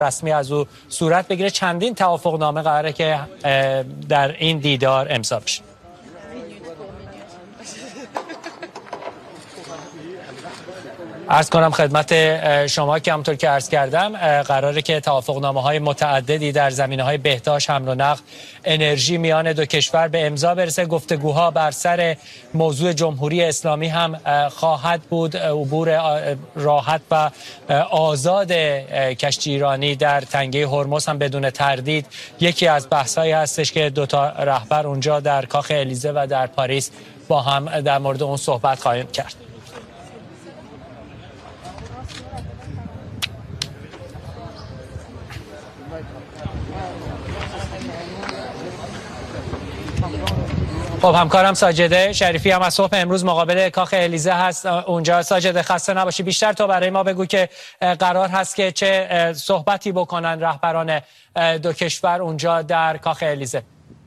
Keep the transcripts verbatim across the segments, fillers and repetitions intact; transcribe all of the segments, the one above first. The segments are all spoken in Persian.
رسمی از او صورت بگیره. چندین توافقنامه قراره که در این دیدار امضا بشه. عرض کنم خدمت شما که همونطور که عرض کردم قراره که توافقنامه‌های متعددی در زمینه‌های بهداشت، حمل و نقل، انرژی میان دو کشور به امضا برسه. گفتگوها بر سر موضوع جمهوری اسلامی هم خواهد بود. عبور راحت و آزاد کشتی ایرانی در تنگه هرمز هم بدون تردید یکی از بحث‌هایی هستش که دو تا رهبر اونجا در کاخ الیزه و در پاریس با هم در مورد اون صحبت خواهند کرد. خب همکارم ساجده شریفی هم از صبح امروز مقابل کاخ الیزه هست اونجا. ساجده خسته نباشی، بیشتر تو برای ما بگو که قرار هست که چه صحبتی بکنن رهبران دو کشور اونجا در کاخ الیزه.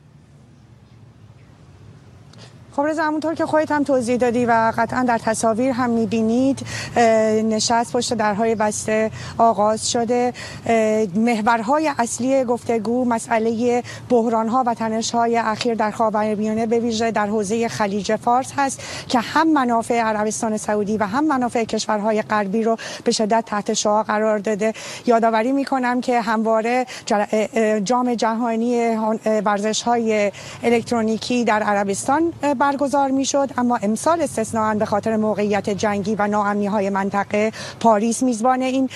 خب رضا، همونطور که خودت هم توضیح دادی و قطعا در تصاویر هم میبینید نشست پشت درهای بسته آغاز شده. محورهای اصلی گفتگو مسئله بحرانها و تنش‌های اخیر در خاورمیانه به ویژه در حوزه خلیج فارس هست که هم منافع عربستان سعودی و هم منافع کشورهای غربی رو به شدت تحت شعاع قرار داده. یادآوری میکنم که همواره جام جهانی ورزش‌های الکترونیکی در عربستان برگزار میشد، اما امسال استثناءً به خاطر موقعیت جنگی و ناامنی‌های منطقه پاریس میزبان این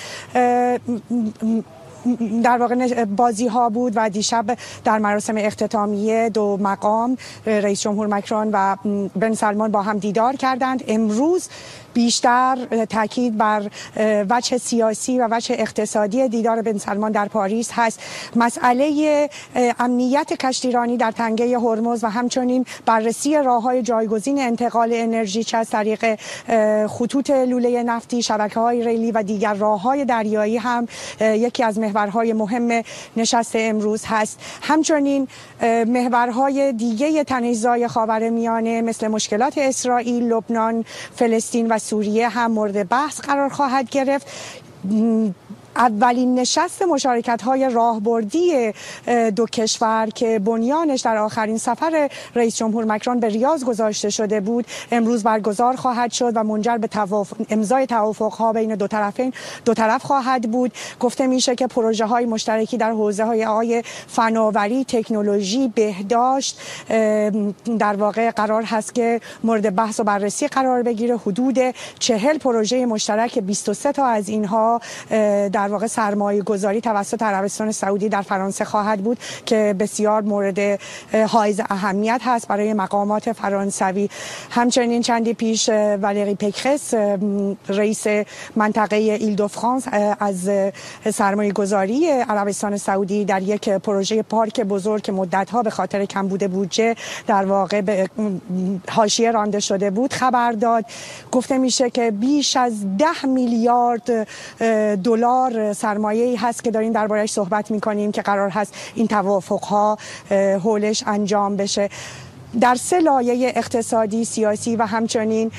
در واقع بازی ها بود و دیشب در مراسم اختتامیه دو مقام رئیس جمهور مکرون و بن سلمان با هم دیدار کردند. امروز بیشتر تاکید بر وجه سیاسی و وجه اقتصادی دیدار بن سلمان در پاریس هست. مسئله امنیت کشتیرانی در تنگه هرمز و همچنین بررسی راه‌های جایگزین انتقال انرژی چه از طریق خطوط لوله نفتی، شبکه‌های ریلی و دیگر راه‌های دریایی هم یکی از محورهای مهم نشست امروز هست. همچنین محورهای دیگه تنش‌زای خاورمیانه مثل مشکلات اسرائیل، لبنان، فلسطین و سوریه هم مورد بحث قرار خواهد گرفت. اولین نشست مشارکت‌های راهبردی دو کشور که بنیانش در آخرین سفر رئیس جمهور مکرون به ریاض گذاشته شده بود امروز برگزار خواهد شد و منجر به توافق امضای توافق‌ها بین دو طرفین دو طرف خواهد بود. گفته میشه که پروژه‌های مشترکی در حوزه‌های فناوری، تکنولوژی، بهداشت در واقع قرار هست که مورد بحث و بررسی قرار بگیره. حدود چهل پروژه مشترک، بیست و سه تا از اینها در واقع سرمایه گذاری توسط عربستان سعودی در فرانسه خواهد بود که بسیار مورد حائز اهمیت هست برای مقامات فرانسوی. همچنین چندی پیش والری پیکرس رئیس منطقه ایل دو فرانس از سرمایه گذاری عربستان سعودی در یک پروژه پارک بزرگ که مدت‌ها به خاطر کمبود بودجه در واقع به حاشیه رانده شده بود خبر داد. گفته میشه که بیش از ده میلیارد دلار سرمایه‌ای هست که داریم درباره‌اش صحبت می‌کنیم که قرار هست این توافق‌ها حولش انجام بشه. در سه لایه اقتصادی، سیاسی و همچنین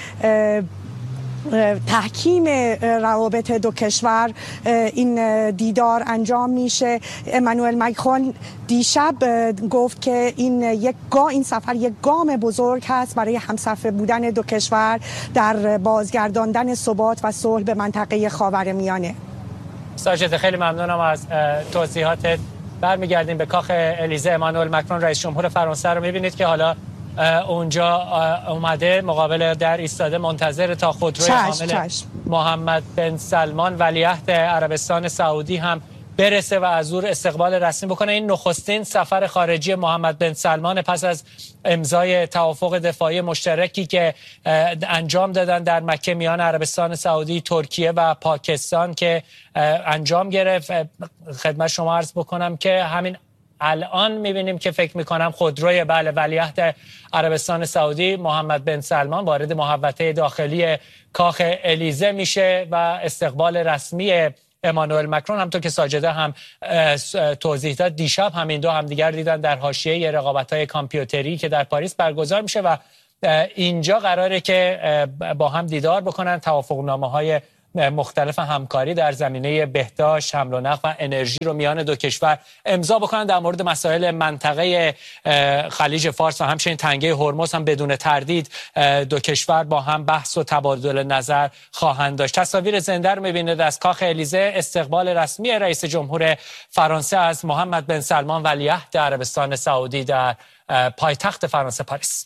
تحکیم روابط دو کشور این دیدار انجام میشه. امانوئل مکرون دیشب گفت که این یک گام این سفر یک گام بزرگ هست برای همصفه بودن دو کشور در بازگرداندن ثبات و صلح به منطقه خاورمیانه. ساجد خیلی ممنونم از توضیحاتت. برمیگردیم به کاخ الیزه. امانوئل مکرون رئیس جمهور فرانسه رو میبینید که حالا اونجا اومده مقابل در ایستاده منتظر تا خودروی حامل محمد بن سلمان ولیعهد عربستان سعودی هم برسه و از او استقبال رسمی بکنه. این نخستین سفر خارجی محمد بن سلمان پس از امضای توافق دفاعی مشترکی که انجام دادن در مکه میان عربستان سعودی، ترکیه و پاکستان که انجام گرفت. خدمت شما عرض بکنم که همین الان میبینیم که فکر میکنم خودروی بله ولیعهد عربستان سعودی محمد بن سلمان وارد محوطه داخلی کاخ الیزه میشه و استقبال رسمی امانوئل مکرون همونطور که ساجده هم توضیح داد دیشب همین دو همدیگر دیدن در حاشیه رقابت‌های کامپیوتری که در پاریس برگزار میشه و اینجا قراره که با هم دیدار بکنن، توافقنامه‌های مختلف همکاری در زمینه بهداشت، حمل و نقل و انرژی رو میان دو کشور امضا بکنن. در مورد مسائل منطقه خلیج فارس و همچنین تنگه هرمز هم بدون تردید دو کشور با هم بحث و تبادل نظر خواهند داشت. تصاویر زنده رو می‌بینید از کاخ الیزه، استقبال رسمی رئیس جمهور فرانسه از محمد بن سلمان ولیعهد عربستان سعودی در پایتخت فرانسه پاریس.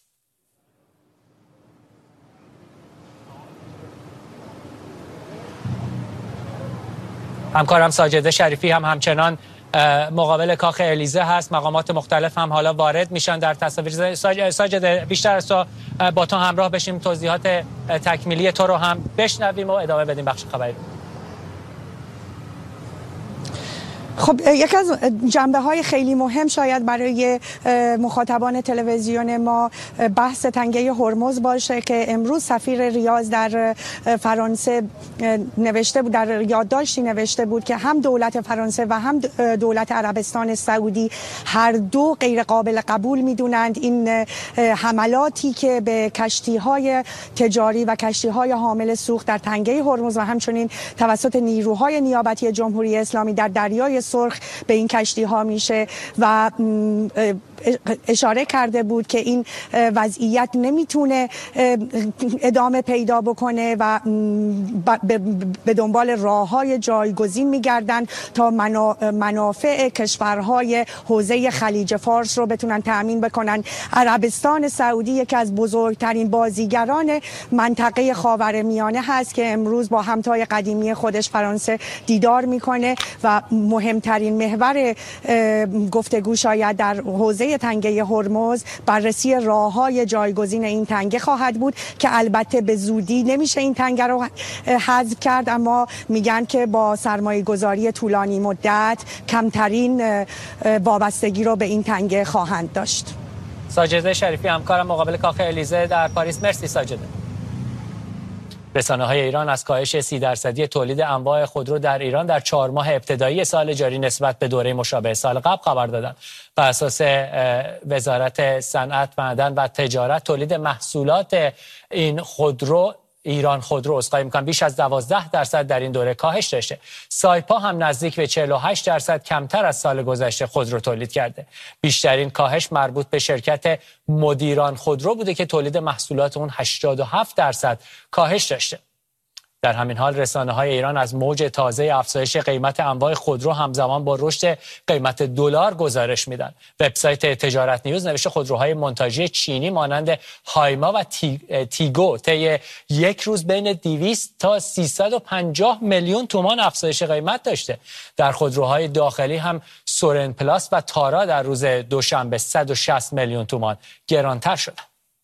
همکارم ساجده شریفی هم همچنان مقابل کاخ الیزه هست. مقامات مختلف هم حالا وارد میشن در تصاویر. ساجده بیشتر از تو با تو همراه بشیم، توضیحات تکمیلی تو رو هم بشنویم و ادامه بدیم بخش خبری. خب یکی از جنبه های خیلی مهم شاید برای مخاطبان تلویزیون ما بحث تنگه هرمز باشه که امروز سفیر ریاض در فرانسه نوشته بود، در یادداشتی نوشته بود که هم دولت فرانسه و هم دولت عربستان سعودی هر دو غیر قابل قبول میدونند این حملاتی که به کشتی های تجاری و کشتی های حامل سوخت در تنگه هرمز و همچنین توسط نیروهای نیابتی جمهوری اسلامی در دریای سرخ به این کشتی ها میشه و اشاره کرده بود که این وضعیت نمیتونه ادامه پیدا بکنه و به دنبال راههای جایگزین میگردن تا منافع کشورهای حوزه خلیج فارس رو بتونن تأمین بکنن. عربستان سعودی یکی از بزرگترین بازیگران منطقه خاورمیانه هست که امروز با همتای قدیمی خودش فرانسه دیدار میکنه و مهمترین محور گفتگو شاید در حوزه تنگه هرمز بررسی راههای جایگزین این تنگه خواهد بود که البته به زودی نمیشه این تنگه رو حذف کرد، اما میگن که با سرمایه گذاری طولانی مدت کمترین وابستگی رو به این تنگه خواهند داشت. ساجده شریفی همکارم مقابل کاخ الیزه در پاریس. مرسی ساجده. رسانه‌های ایران از کاهش سی درصدی تولید انواع خودرو در ایران در چهار ماه ابتدایی سال جاری نسبت به دوره مشابه سال قبل خبر دادند. بر اساس وزارت صنعت، معدن و تجارت تولید محصولات این خودرو ایران خودرو اسقای میکنم بیش از دوازده درصد در این دوره کاهش داشته. سایپا هم نزدیک به چهل و هشت درصد کمتر از سال گذشته خودرو تولید کرده. بیشترین کاهش مربوط به شرکت مدیران خودرو بوده که تولید محصولات اون هشتاد و هفت درصد کاهش داشته. در همین حال رسانه‌های ایران از موج تازه افزایش قیمت انواع خودرو همزمان با رشد قیمت دلار گزارش میدن. وبسایت تجارت نیوز نوشته خودروهای مونتاژی چینی مانند هایما و تیگو طی یک روز بین دویست تا سیصد و پنجاه میلیون تومان افزایش قیمت داشته. در خودروهای داخلی هم سورن پلاس و تارا در روز دوشنبه صد و شصت میلیون تومان گرانتر شدند.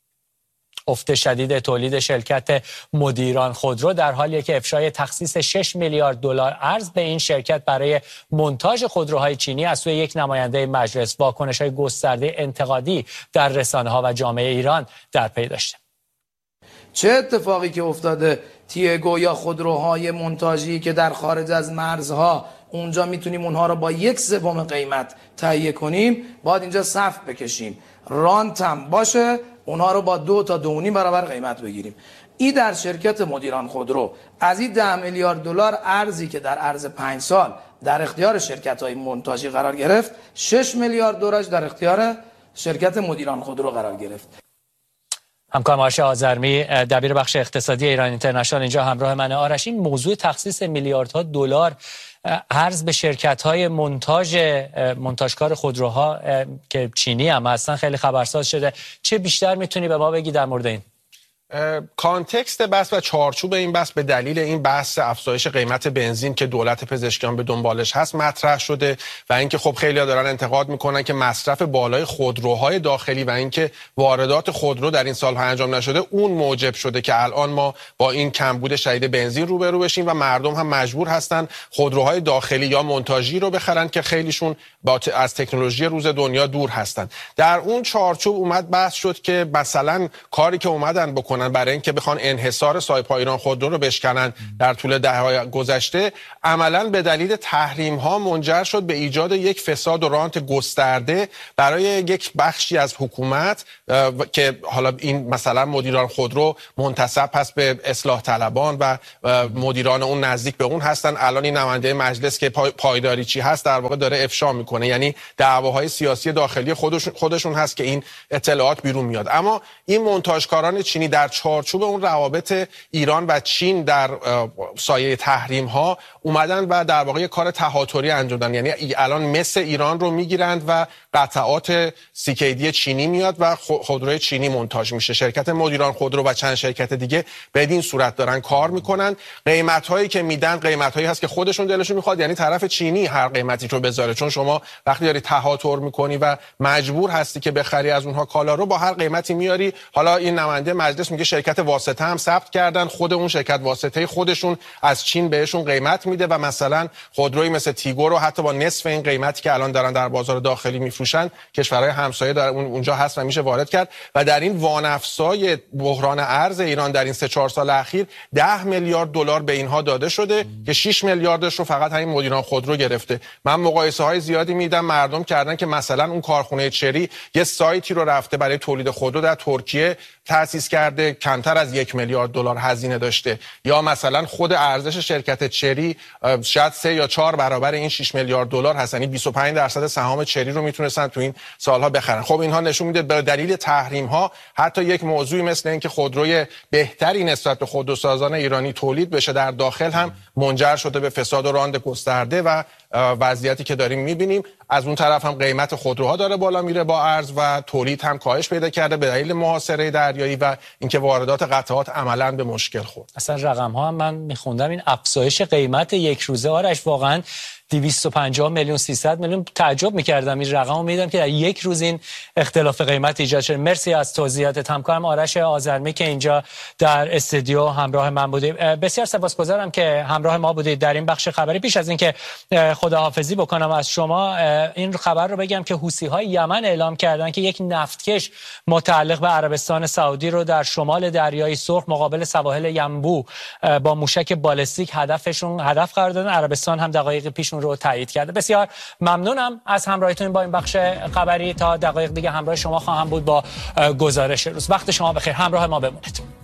افت شدید تولید شرکت مدیران خودرو در حالیه که افشای تخصیص شش میلیارد دلار ارز به این شرکت برای مونتاژ خودروهای چینی از سوی یک نماینده مجلس واکنش‌های گسترده انتقادی در رسانه‌ها و جامعه ایران در پی داشته. چه اتفاقی که افتاده؟ تیگو یا خودروهای مونتاژی که در خارج از مرزها اونجا میتونیم اونها رو با یک سوم قیمت تهیه کنیم، باید اینجا صف بکشیم، رانت هم باشه، اونها رو با دو تا دو نیم برابر قیمت بگیریم. این در شرکت مدیران خودرو از این ده میلیارد دلار ارزی که در عرض پنج سال در اختیار شرکت‌های مونتاژی قرار گرفت، شش میلیارد دلار در اختیار شرکت مدیران خودرو قرار گرفت. همکارم آرش آذرمی دبیر بخش اقتصادی ایران اینترنشنال اینجا همراه من. آرش، این موضوع تخصیص میلیاردها دلار ارز به شرکت‌های مونتاژ مونتاژکار خودروها که چینی هم هستن خیلی خبرساز شده. چه بیشتر میتونی به ما بگی در مورد این؟ کانتکست بحث و چارچوب این بحث به دلیل این بحث افزایش قیمت بنزین که دولت پزشکیان به دنبالش هست مطرح شده و اینکه خب خیلی‌ها دارن انتقاد میکنن که مصرف بالای خودروهای داخلی و اینکه واردات خودرو در این سال‌ها انجام نشده اون موجب شده که الان ما با این کمبود شدید بنزین روبرو بشیم و مردم هم مجبور هستن خودروهای داخلی یا مونتاژی رو بخرن که خیلیشون با ت... از تکنولوژی روز دنیا دور هستن. در اون چارچوب اومد بحث شد که مثلا کاری که اومدن بکنن میکنن برای اینکه بخوان انحصار سایپا ایران خودرو رو بشکنن در طول دهه‌های گذشته، عملاً به دلیل تحریم ها منجر شد به ایجاد یک فساد و رانت گسترده برای یک بخشی از حکومت که حالا این مثلا مدیران خودرو منتسب هست به اصلاح طلبان و مدیران اون نزدیک به اون هستن. الان این نماینده مجلس که پایداری چی هست در واقع داره افشا میکنه، یعنی دعواهای سیاسی داخلی خودشون خودشون هست که این اطلاعات بیرون میاد. اما این مونتاژکاران چینی در چارچوب اون روابط ایران و چین در سایه تحریم ها اومدن و در واقع کار تهاتری انجام دادن، یعنی الان مس ایران رو میگیرند و قطعات سی کی دی چینی میاد و خودروی چینی مونتاژ میشه. شرکت مدیران خودرو و چند شرکت دیگه بدین صورت دارن کار میکنن. قیمت هایی که میدن قیمت هایی هست که خودشون دلشون میخواد، یعنی طرف چینی هر قیمتی رو بذاره، چون شما وقتی داری تهاتر میکنی و مجبور هستی که بخری از اونها کالا رو، با هر قیمتی میاری. حالا این نماینده مجلس میگه شرکت واسطه هم ثبت کردن، خود اون شرکت واسطه خودشون از چین بهشون قیمت میده و مثلا خودرویی مثل تیگو رو حتی با نصف این قیمتی که الان دارن در بازار داخلی میفروشن کشورهای همسایه در اونجا هست و میشه وارد کرد. و در این وانفسای بحران ارز ایران در این سه چهار سال اخیر ده میلیارد دلار به اینها داده شده که شش میلیاردش رو فقط همین مدیران خودرو گرفته. من مقایسه های زیادی میدم، مردم کردن که مثلا اون کارخونه چری یه سایتی رو رفته برای تولید خودرو در ترکیه تأسیس کرده، کمتر از یک میلیارد دلار هزینه داشته، یا مثلا خود ارزش شرکت چری شاید سه یا چهار برابر این شش میلیارد دلار هست، یعنی بیست و پنج درصد سهام چری رو میتونستن تو این سالها بخرن. خب اینها نشون میده به دلیل تحریم ها حتی یک موضوعی مثل اینکه خودروی بهتری نسبت به خودروسازان ایرانی تولید بشه در داخل هم منجر شده به فساد و راند گسترده و وضعیتی که داریم میبینیم. از اون طرف هم قیمت خودروها داره بالا میره با ارز و تولید هم کاهش پیدا کرده به دلیل محاصره دریایی و اینکه واردات قطعات عملاً به مشکل خورد. اصلا رقم ها هم من میخوندم، این افزایش قیمت یک روزه آرش واقعا دویست و پنجاه میلیون سیصد میلیون، تعجب میکردم این رقم رو میدیدم که در یک روز این اختلاف قیمت ایجاد شده. مرسی از توضیحات همکارم آرش آذرمی که اینجا در استودیو همراه من بودید. بسیار سپاسگزارم که همراه ما بودید در این بخش خبری. پیش از اینکه خداحافظی بکنم از شما، این خبر رو بگم که حوثی‌های یمن اعلام کردن که یک نفتکش متعلق به عربستان سعودی رو در شمال دریای سرخ مقابل سواحل ینبوع با موشک بالستیک هدفشون هدف قرار دادن. عربستان هم دقایق پیش رو تایید کرده. بسیار ممنونم از همراهیتون با این بخش خبری. تا دقایق دیگه همراه شما خواهم بود با گزارش روز. وقت شما بخیر، همراه ما بمونید.